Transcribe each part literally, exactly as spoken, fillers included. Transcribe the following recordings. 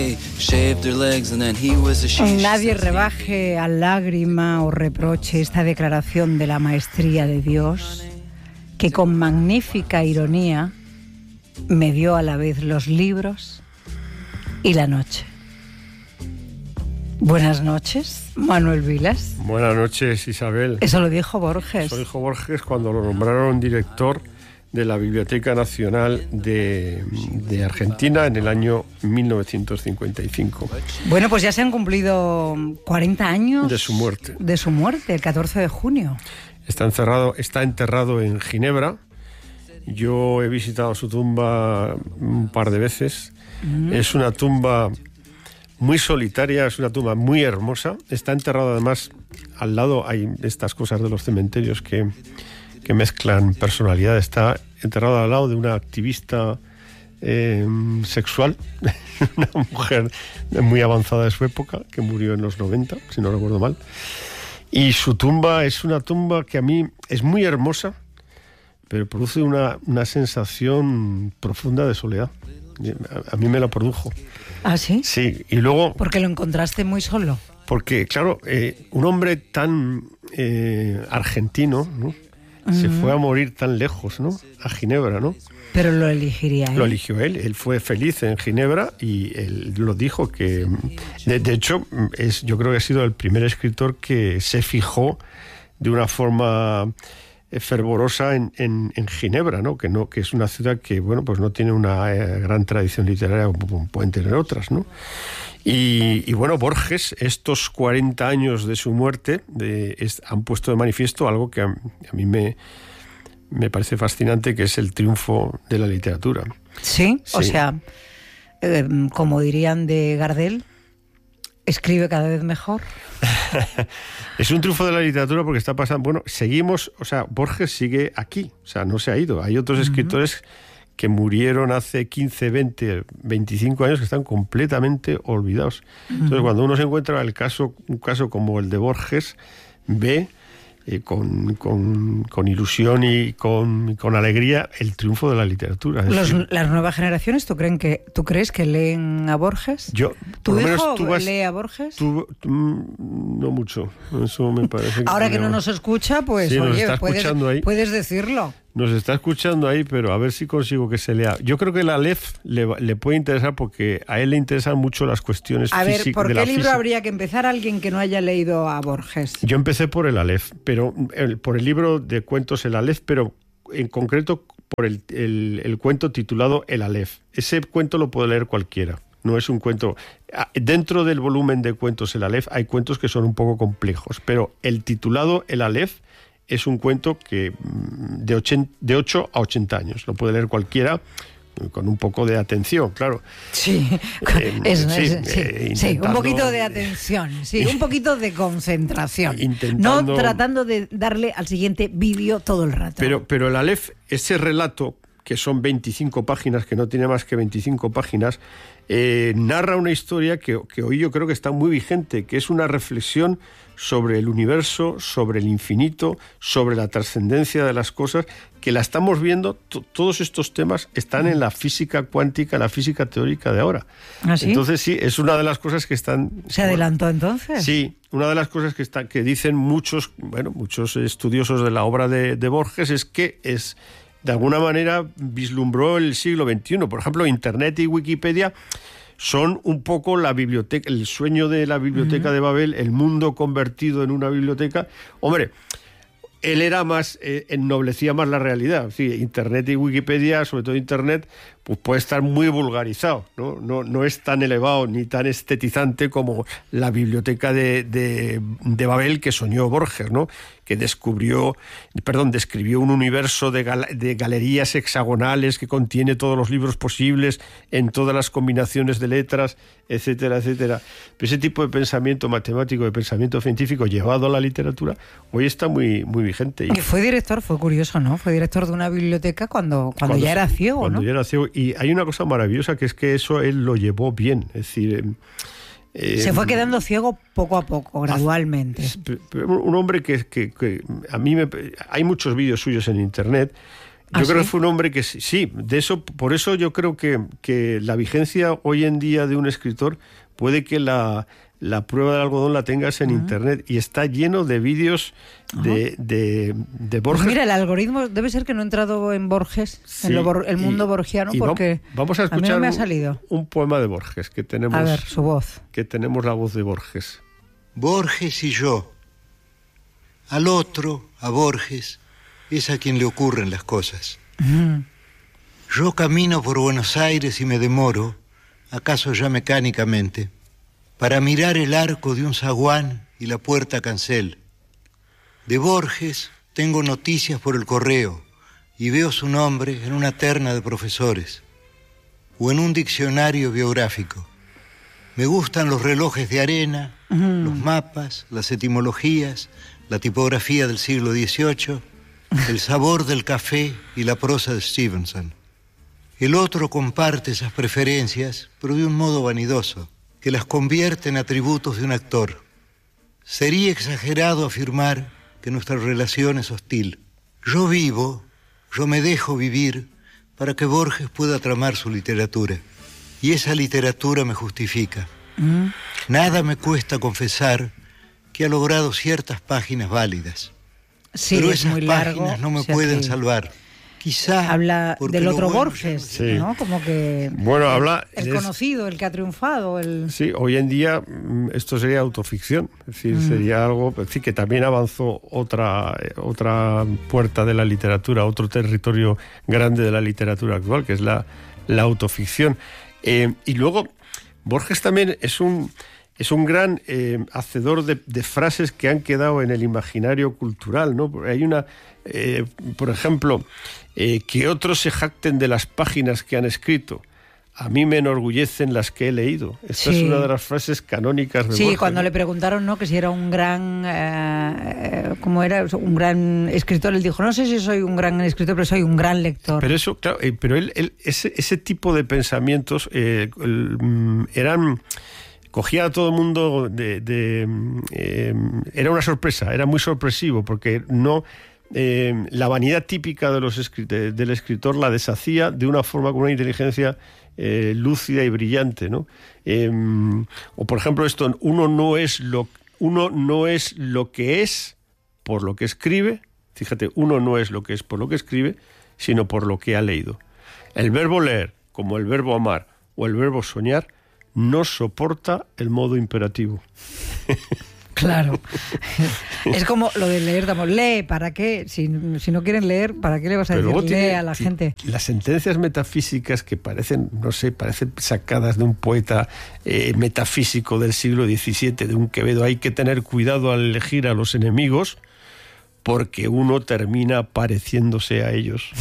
They shaved their legs and then he was a she. Nadie rebaje a lágrima o reproche esta declaración de la maestría de Dios, que con magnífica ironía me dio a la vez los libros y la noche. Buenas noches, Manuel Vilas. Buenas noches, Isabel. Eso lo dijo Borges. Eso lo dijo Borges cuando lo nombraron director de la Biblioteca Nacional de, de Argentina en el año mil novecientos cincuenta y cinco. Bueno, pues ya se han cumplido cuarenta años de su muerte. De su muerte, el catorce de junio. Está encerrado, está enterrado en Ginebra. Yo he visitado su tumba un par de veces. Mm. Es una tumba muy solitaria, es una tumba muy hermosa. Está enterrado además, al lado hay estas cosas de los cementerios que, que mezclan personalidad. Está enterrado al lado de una activista eh, sexual, una mujer muy avanzada de su época, que murió en los noventa, si no recuerdo mal. Y su tumba es una tumba que a mí es muy hermosa, pero produce una, una sensación profunda de soledad. A, a mí me la produjo. ¿Ah, sí? Sí, y luego... ¿Porque lo encontraste muy solo? Porque, claro, eh, un hombre tan eh, argentino, ¿no? Uh-huh. Se fue a morir tan lejos, ¿no? A Ginebra, ¿no? Pero lo elegiría él. Lo eligió él. Él fue feliz en Ginebra y él lo dijo que... De, de hecho, es, yo creo que ha sido el primer escritor que se fijó de una forma fervorosa en, en, en Ginebra, ¿no? Que no, que es una ciudad que, bueno, pues no tiene una eh, gran tradición literaria como pueden tener otras, ¿no? Y, y bueno, Borges, estos cuarenta años de su muerte de, es, han puesto de manifiesto algo que a, a mí me, me parece fascinante, que es el triunfo de la literatura. Sí, sí. O sea, eh, como dirían de Gardel, escribe cada vez mejor. Es un triunfo de la literatura porque está pasando... Bueno, seguimos... O sea, Borges sigue aquí. O sea, no se ha ido. Hay otros uh-huh. escritores que murieron hace quince, veinte, veinticinco años que están completamente olvidados. Uh-huh. Entonces, cuando uno se encuentra el caso, un caso como el de Borges, ve eh, con, con, con ilusión y con, con alegría el triunfo de la literatura. Los, las nuevas generaciones, ¿tú, creen que, ¿tú crees que leen a Borges? Yo, ¿Tu hijo menos, tú vas, lee a Borges? Tú, tú, no mucho. Eso me parece. Ahora que, que no nos escucha, pues sí, oye, nos está puedes, escuchando ahí. puedes decirlo. Nos está escuchando ahí, pero a ver si consigo que se lea. Yo creo que la Aleph le, le puede interesar porque a él le interesan mucho las cuestiones físicas. A ver, ¿por qué libro física. habría que empezar alguien que no haya leído a Borges? Yo empecé por el Aleph, pero el, por el libro de cuentos El Aleph, pero en concreto por el, el, el cuento titulado El Aleph. Ese cuento lo puede leer cualquiera. No es un cuento... Dentro del volumen de cuentos El Aleph hay cuentos que son un poco complejos, pero el titulado El Aleph es un cuento que de, ochenta, de ocho a ochenta años. Lo puede leer cualquiera con un poco de atención, claro. Sí, eh, eso, sí, es, sí, eh, sí, un poquito de atención, sí, un poquito de concentración. Intentando... No tratando de darle al siguiente vídeo todo el rato. Pero, pero el Aleph, ese relato, que son veinticinco páginas, que no tiene más que veinticinco páginas, eh, narra una historia que, que hoy yo creo que está muy vigente, que es una reflexión sobre el universo, sobre el infinito, sobre la trascendencia de las cosas, que la estamos viendo, t- todos estos temas están en la física cuántica, la física teórica de ahora. ¿Ah, sí? Entonces sí, es una de las cosas que están... ¿Se adelantó entonces? Sí, una de las cosas que, está, que dicen muchos, bueno, muchos estudiosos de la obra de, de Borges es que es... de alguna manera vislumbró el siglo veintiuno. Por ejemplo, Internet y Wikipedia son un poco la biblioteca, el sueño de la biblioteca uh-huh. de Babel, el mundo convertido en una biblioteca. Hombre, él era más, eh, ennoblecía más la realidad. Sí, Internet y Wikipedia, sobre todo Internet, pues puede estar muy vulgarizado, ¿no? No, no es tan elevado ni tan estetizante como la biblioteca de, de, de Babel que soñó Borges, ¿no? Que descubrió, perdón, describió un universo de, gal, de galerías hexagonales que contiene todos los libros posibles en todas las combinaciones de letras, etcétera, etcétera. Pero ese tipo de pensamiento matemático, de pensamiento científico llevado a la literatura, hoy está muy, muy vigente. Y fue director, fue curioso, ¿no? Fue director de una biblioteca cuando, cuando, cuando ya era ciego, cuando ¿no? ya era ciego. Y hay una cosa maravillosa, que es que eso él lo llevó bien. Es decir... Eh, se fue quedando ciego poco a poco, gradualmente. Un hombre que, que, que a mí me... Hay muchos vídeos suyos en Internet. Yo ¿Ah, creo sí? que fue un hombre que sí, sí, de eso, por eso yo creo que, que la vigencia hoy en día de un escritor puede que la, la prueba del algodón la tengas en uh-huh. internet, y está lleno de vídeos de, uh-huh. de, de Borges. Pues mira, el algoritmo debe ser que no he entrado en Borges, sí, en lo, el mundo y, borgiano, y porque vamos a, escuchar a mí no me ha salido. Un, un poema de Borges que tenemos. A ver, su voz. Que tenemos la voz de Borges. Borges y yo. Al otro, a Borges, es a quien le ocurren las cosas. Uh-huh. Yo camino por Buenos Aires y me demoro, acaso ya mecánicamente, para mirar el arco de un zaguán y la puerta cancel. De Borges tengo noticias por el correo y veo su nombre en una terna de profesores o en un diccionario biográfico. Me gustan los relojes de arena, uh-huh. los mapas, las etimologías, la tipografía del siglo dieciocho, el sabor del café y la prosa de Stevenson. El otro comparte esas preferencias, pero de un modo vanidoso, que las convierte en atributos de un actor. Sería exagerado afirmar que nuestra relación es hostil. Yo vivo, yo me dejo vivir para que Borges pueda tramar su literatura. Y esa literatura me justifica. Mm. Nada me cuesta confesar que ha logrado ciertas páginas válidas. Sí, pero es esas muy páginas largo, no me o sea pueden que salvar. Quizá habla del otro bueno, Borges, sí. ¿no? Como que bueno, el, habla el es, conocido, el que ha triunfado, el sí. Hoy en día esto sería autoficción, es decir, mm. sería algo, es decir, que también avanzó otra otra puerta de la literatura, otro territorio grande de la literatura actual, que es la la autoficción. Eh, y luego Borges también es un Es un gran eh, hacedor de, de frases que han quedado en el imaginario cultural, ¿no? Hay una, eh, por ejemplo, eh, que otros se jacten de las páginas que han escrito. A mí me enorgullecen las que he leído. Esta sí. es una de las frases canónicas de Sí, Borges, cuando ¿no? le preguntaron, ¿no?, que si era un gran, eh, ¿cómo era? Un gran escritor, él dijo, no sé si soy un gran escritor, pero soy un gran lector. Pero eso, claro, eh, pero él, él ese, ese tipo de pensamientos eh, el, eran... Cogía a todo el mundo de... de eh, era una sorpresa, era muy sorpresivo, porque no eh, la vanidad típica de los escrit- de, del escritor la deshacía de una forma con una inteligencia eh, lúcida y brillante, ¿no? Eh, o por ejemplo esto, uno no es lo uno no es lo que es por lo que escribe, fíjate, uno no es lo que es por lo que escribe, sino por lo que ha leído. El verbo leer, como el verbo amar o el verbo soñar, no soporta el modo imperativo. Claro. Es como lo de leer, damos, lee, ¿para qué? Si, si no quieren leer, ¿para qué le vas a Pero decir lee tiene, a la gente? Las sentencias metafísicas que parecen, no sé, parecen sacadas de un poeta eh, metafísico del siglo diecisiete, de un Quevedo. Hay que tener cuidado al elegir a los enemigos, porque uno termina pareciéndose a ellos.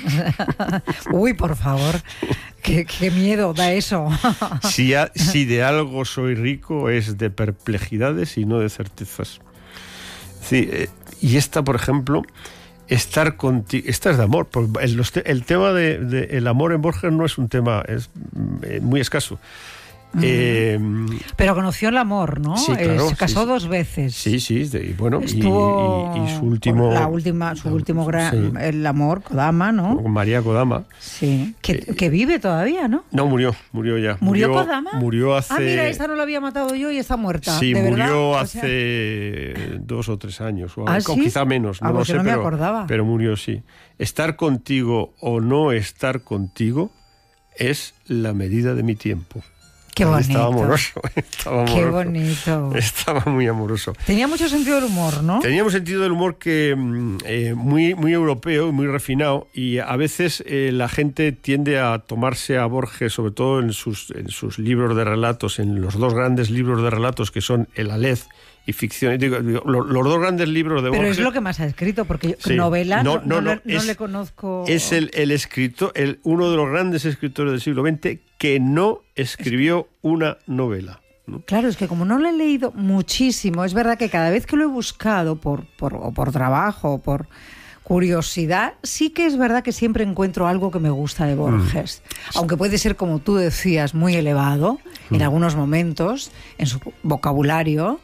Uy, por favor, qué, qué miedo da eso. Si, a, si de algo soy rico es de perplejidades y no de certezas. Sí, eh, y esta, por ejemplo, estar contigo, esta es de amor. El, el tema del de, de, amor en Borges no es un tema, es eh, muy escaso. Mm. Eh, Pero conoció el amor, ¿no? Sí, claro, eh, se casó sí, dos veces. Sí, sí, y bueno, Estuvo y, y, y su último... La última, su último gran... Sí. El amor, Kodama, ¿no? Con María Kodama. Sí, que, eh, que vive todavía, ¿no? No, murió, murió ya. ¿Murió, murió Kodama? Murió hace... Ah, mira, esta no la había matado yo y está muerta. Sí, ¿de murió verdad? hace o sea... dos o tres años. O, ¿Ah, o sí? quizá menos, no ah, lo pues sé, no pero, me acordaba. pero murió, sí. Estar contigo o no estar contigo es la medida de mi tiempo. Qué bonito. Estaba amoroso. Estaba amoroso. Qué bonito. Estaba muy amoroso. Tenía mucho sentido del humor, ¿no? Tenía un sentido del humor que eh, muy, muy europeo y muy refinado, y a veces eh, la gente tiende a tomarse a Borges, sobre todo en sus, en sus libros de relatos, en los dos grandes libros de relatos que son El Aleph y ficción. Digo, digo, los, los dos grandes libros de Pero Borges... Pero es lo que más ha escrito, porque sí. novela no, no, no, no, es, no le conozco... Es el, el escritor, el, uno de los grandes escritores del siglo veinte que no escribió una novela, ¿no? Claro, es que como no lo he leído muchísimo, es verdad que cada vez que lo he buscado por, por, o por trabajo o por curiosidad, sí que es verdad que siempre encuentro algo que me gusta de Borges. Mm. Aunque puede ser, como tú decías, muy elevado mm. en algunos momentos, en su vocabulario...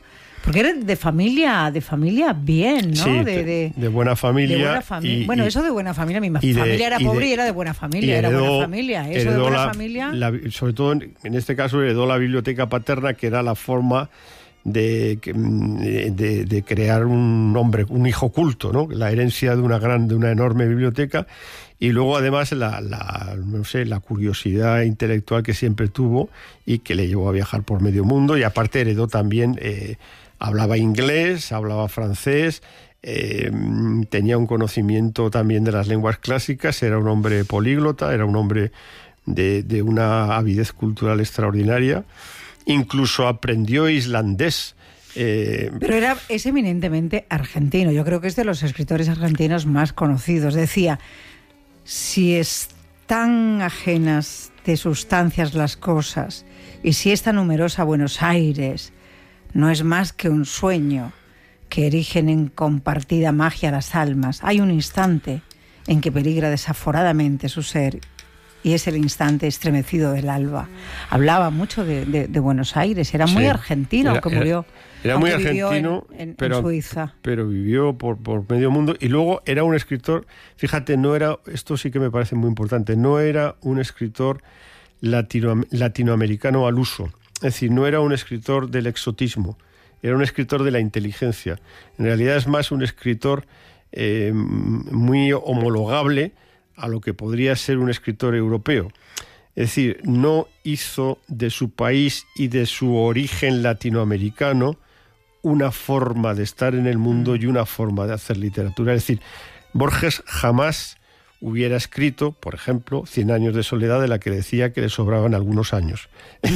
Porque era de familia, de familia bien, ¿no? Sí, de, de, de buena familia. De buena fami- y, bueno, y, eso de buena familia. Mi y de, familia era y pobre de, y era de buena familia. Era heredó, buena familia. Eso de buena la, familia. La, sobre todo, en, en este caso, heredó la biblioteca paterna, que era la forma de, de, de crear un hombre, un hijo culto, ¿no? La herencia de una gran, de una enorme biblioteca. Y luego, además, la, la, no sé, la curiosidad intelectual que siempre tuvo y que le llevó a viajar por medio mundo. Y aparte heredó también, eh, hablaba inglés, hablaba francés, eh, tenía un conocimiento también de las lenguas clásicas, era un hombre políglota, era un hombre de, de una avidez cultural extraordinaria. Incluso aprendió islandés. Eh, Pero era, es eminentemente argentino. Yo creo que es de los escritores argentinos más conocidos. Decía, si están ajenas de sustancias las cosas, y si esta numerosa Buenos Aires no es más que un sueño que erigen en compartida magia las almas, hay un instante en que peligra desaforadamente su ser, y es el instante estremecido del alba. Hablaba mucho de, de, de Buenos Aires, era muy sí, argentino, era, aunque murió. Era, era muy argentino, en, en, pero, en Suiza. pero vivió por, por medio mundo. Y luego era un escritor, fíjate, no era, esto sí que me parece muy importante, no era un escritor latino, latinoamericano al uso. Es decir, no era un escritor del exotismo, era un escritor de la inteligencia. En realidad es más un escritor eh, muy homologable a lo que podría ser un escritor europeo. Es decir, no hizo de su país y de su origen latinoamericano una forma de estar en el mundo y una forma de hacer literatura. Es decir, Borges jamás hubiera escrito, por ejemplo, Cien años de soledad, de la que decía que le sobraban algunos años.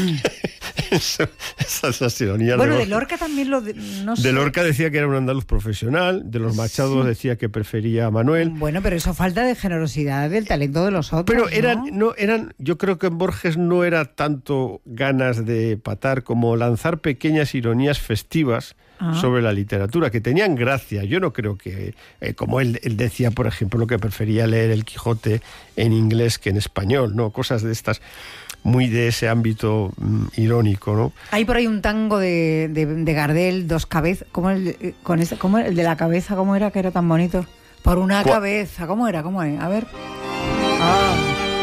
Eso, esas, esas ironías bueno, de, de Lorca también lo... De, no sé. de Lorca decía que era un andaluz profesional, de los Machados sí. decía que prefería a Manuel. Bueno, pero eso falta de generosidad del talento de los otros, Pero eran, ¿no? no, eran, yo creo que en Borges no era tanto ganas de patar como lanzar pequeñas ironías festivas ah. sobre la literatura, que tenían gracia. Yo no creo que, eh, como él, él decía, por ejemplo, que prefería leer El Quijote en inglés que en español, ¿no? Cosas de estas, muy de ese ámbito mm, irónico, ¿no? Hay por ahí un tango de, de, de Gardel, dos cabezas, ¿cómo el, con ese, cómo el de la cabeza, cómo era, que era tan bonito? Por una ¿Cuál? cabeza, ¿cómo era? ¿Cómo era? A ver. Ah.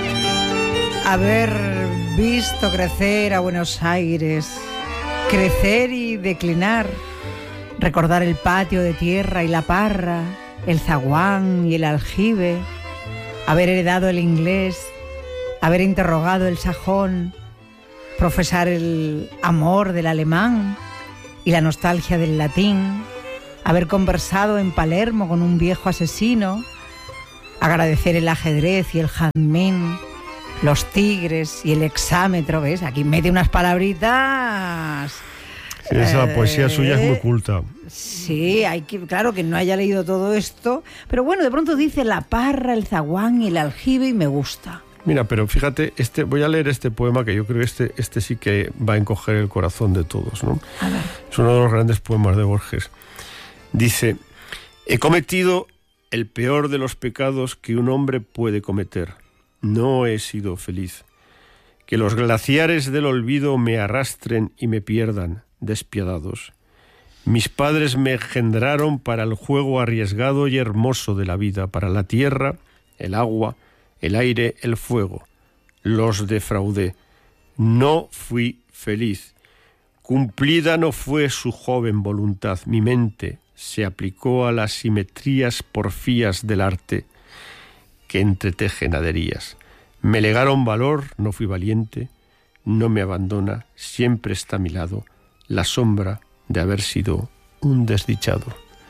Haber visto crecer a Buenos Aires, crecer y declinar, recordar el patio de tierra y la parra, el zaguán y el aljibe, haber heredado el inglés, haber interrogado el sajón, profesar el amor del alemán y la nostalgia del latín, haber conversado en Palermo con un viejo asesino, agradecer el ajedrez y el jazmín, los tigres y el hexámetro, ¿ves? Aquí mete unas palabritas. Sí, esa eh, poesía suya es muy culta. Sí, hay que, claro que no haya leído todo esto, pero bueno, de pronto dice la parra, el zaguán y el aljibe y me gusta. Mira, pero fíjate, este, voy a leer este poema que yo creo que este, este sí que va a encoger el corazón de todos, ¿no? A ver. Es uno de los grandes poemas de Borges. Dice: he cometido el peor de los pecados que un hombre puede cometer. No he sido feliz. Que los glaciares del olvido me arrastren y me pierdan, despiadados. Mis padres me engendraron para el juego arriesgado y hermoso de la vida, para la tierra, el agua, el aire, el fuego. Los defraudé. No fui feliz. Cumplida no fue su joven voluntad. Mi mente se aplicó a las simetrías porfías del arte que entretejen naderías. Me legaron valor, no fui valiente. No me abandona, siempre está a mi lado la sombra de haber sido un desdichado.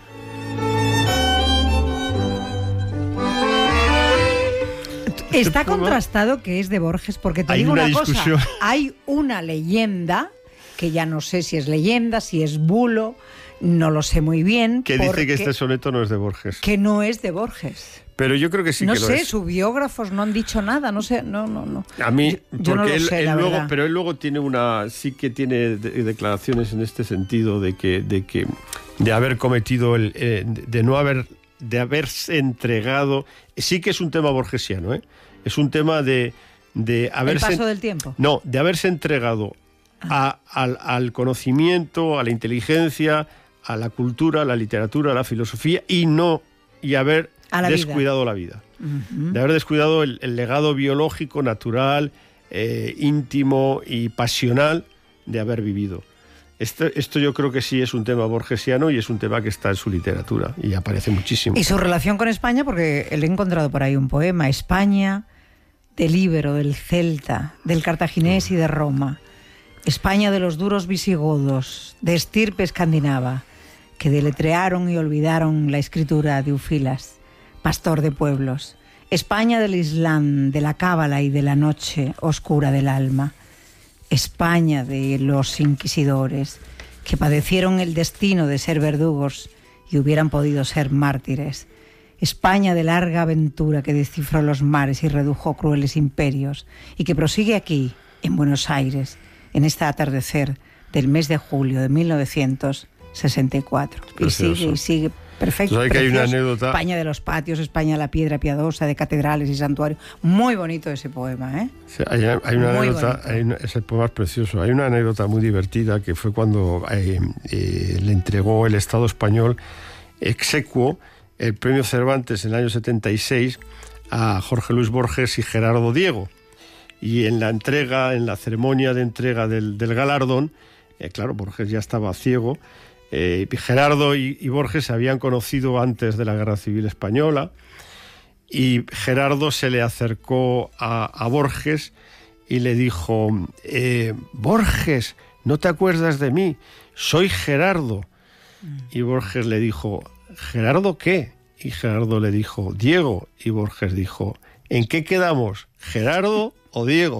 Está contrastado que es de Borges, porque te hay digo una, una discusión. cosa, hay una leyenda, que ya no sé si es leyenda, si es bulo, no lo sé muy bien. Que dice que este soneto no es de Borges. Que no es de Borges. Pero yo creo que sí no que sé, lo es. Sus biógrafos no han dicho nada, no sé, no, no, no. A mí, yo, porque yo no lo él, sé, él la luego, verdad. pero él luego tiene una, sí que tiene de, declaraciones en este sentido de que, de que, de haber cometido el, eh, de no haber, de haberse entregado. Sí que es un tema borgesiano, ¿eh? Es un tema de, de haberse. ¿El paso del tiempo? No, de haberse entregado a, al, al conocimiento, a la inteligencia, a la cultura, a la literatura, a la filosofía y no y haber la descuidado vida. la vida. Uh-huh. De haber descuidado el, el legado biológico, natural, eh, íntimo y pasional de haber vivido. Esto, esto yo creo que sí es un tema borgesiano y es un tema que está en su literatura y aparece muchísimo. Y su relación con España, porque le he encontrado por ahí un poema, España, del Íbero, del Celta, del Cartaginés y de Roma, España de los duros visigodos, de estirpe escandinava, que deletrearon y olvidaron la escritura de Ufilas, pastor de pueblos, España del Islam, de la cábala y de la noche oscura del alma, España de los inquisidores, que padecieron el destino de ser verdugos y hubieran podido ser mártires, España de larga aventura que descifró los mares y redujo crueles imperios, y que prosigue aquí, en Buenos Aires, en este atardecer del mes de julio de mil novecientos sesenta y cuatro. Y sigue, y sigue. Perfecto. ¿Sabes que hay una anécdota? España de los patios, España de la piedra piadosa, de catedrales y santuarios. Muy bonito ese poema, ¿eh? Sí, hay, hay una muy anécdota, hay una, ese poema es precioso. Hay una anécdota muy divertida que fue cuando eh, eh, le entregó el Estado español exequo el premio Cervantes en el año setenta y seis a Jorge Luis Borges y Gerardo Diego. Y en la entrega, en la ceremonia de entrega del, del galardón, eh, claro, Borges ya estaba ciego. Eh, Gerardo y, y Borges se habían conocido antes de la Guerra Civil Española y Gerardo se le acercó a, a Borges y le dijo, eh, Borges, ¿no te acuerdas de mí? Soy Gerardo. Y Borges le dijo, ¿Gerardo qué? Y Gerardo le dijo, Diego. Y Borges dijo, ¿en qué quedamos? ¿Gerardo o Diego?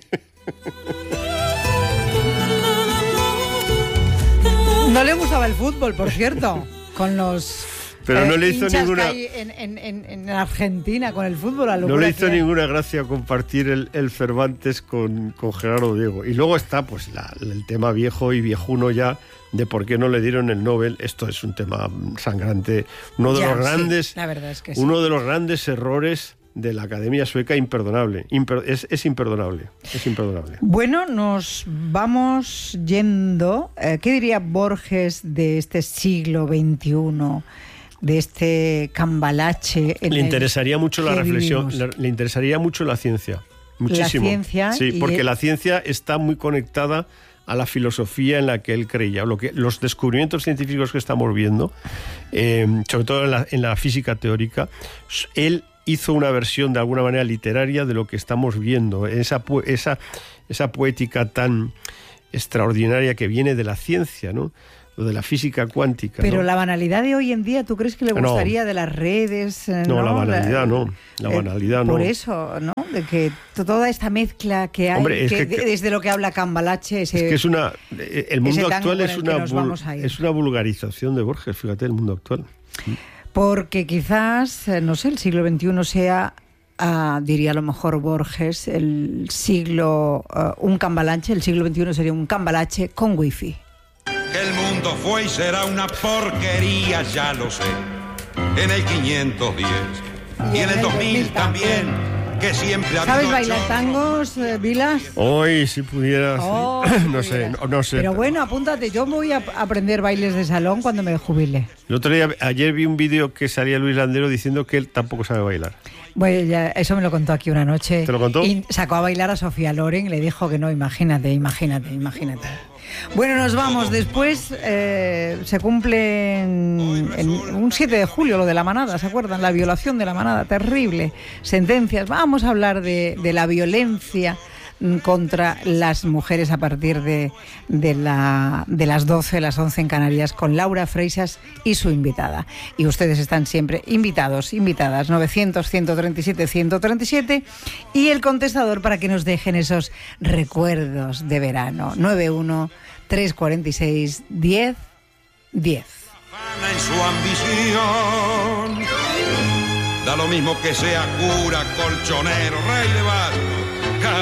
No le gustaba el fútbol, por cierto, con los Pero no eh, le hizo ninguna... que hay en, en, en Argentina con el fútbol. A no le hizo ninguna gracia compartir el, el Cervantes con, con Gerardo Diego. Y luego está pues la, el tema viejo y viejuno ya de por qué no le dieron el Nobel. Esto es un tema sangrante. Uno de ya, los grandes, sí, la verdad es que sí. Uno de los grandes errores de la Academia Sueca, imperdonable. Imper, es, es imperdonable. Es imperdonable. Bueno, nos vamos yendo. Eh, ¿Qué diría Borges de este siglo veintiuno? De este cambalache. Le interesaría mucho la reflexión, le, le interesaría mucho la ciencia. Muchísimo. La ciencia. Sí, porque el... la ciencia está muy conectada a la filosofía en la que él creía. Lo que, los descubrimientos científicos que estamos viendo, eh, sobre todo en la, en la física teórica, él hizo una versión de alguna manera literaria de lo que estamos viendo, esa, esa, esa poética tan extraordinaria que viene de la ciencia, ¿no? Lo de la física cuántica. Pero ¿no? La banalidad de hoy en día, ¿tú crees que le gustaría no. de las redes? No, no la banalidad la, no, la banalidad eh, no. Por eso, ¿no? De que toda esta mezcla que hay, Hombre, es que, que, desde lo que habla Cambalache... Ese, es que es una... El mundo actual es una, es una vulgarización de Borges, fíjate, el mundo actual. Porque quizás, no sé, el siglo veintiuno sea, uh, diría a lo mejor Borges, el siglo, uh, un cambalache, el siglo veintiuno sería un cambalache con wifi. Que el mundo fue y será una porquería, ya lo sé, en el quinientos diez y, y en el dos mil también, que siempre ha ¿Sabes bailar tangos, eh, Vilas? Hoy, si pudieras, oh, no sé, no, no sé. Pero bueno, apúntate, yo voy a aprender bailes de salón cuando me jubile. El otro día, ayer vi un vídeo que salía Luis Landero diciendo que él tampoco sabe bailar. Bueno, ya, eso me lo contó aquí una noche. ¿Te lo contó? Y sacó a bailar a Sofía Loren y le dijo que no, imagínate, imagínate, imagínate. Bueno, nos vamos. Después eh, se cumple en, en un siete de julio lo de la manada, ¿se acuerdan? La violación de la manada, terrible. Sentencias. Vamos a hablar de, de la violencia contra las mujeres a partir de, de, la, de las doce, las once en Canarias, con Laura Freixas y su invitada. Y ustedes están siempre invitados, invitadas, novecientos, ciento treinta y siete, ciento treinta y siete, y el contestador para que nos dejen esos recuerdos de verano, noventa y uno, trescientos cuarenta y seis, diez, diez. En su ambición, da lo mismo que sea cura, colchonero, rey de barrio.